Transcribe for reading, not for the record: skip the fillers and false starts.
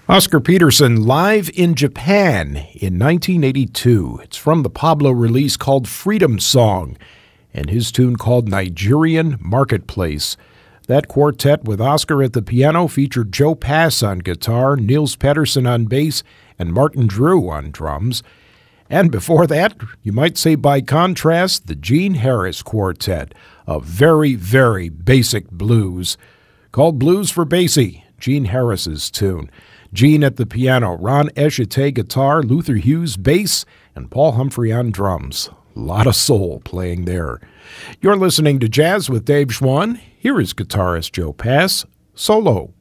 Oscar Peterson live in Japan in 1982. It's from the Pablo release called Freedom Song and his tune called Nigerian Marketplace. That quartet with Oscar at the piano featured Joe Pass on guitar, Niels Pedersen on bass, and Martin Drew on drums. And before that, you might say by contrast, the Gene Harris Quartet, a very, very basic blues, called Blues for Basie, Gene Harris's tune. Gene at the piano, Ron Eshite guitar, Luther Hughes bass, and Paul Humphrey on drums. A lot of soul playing there. You're listening to Jazz with Dave Schwann. Here is guitarist Joe Pass, solo.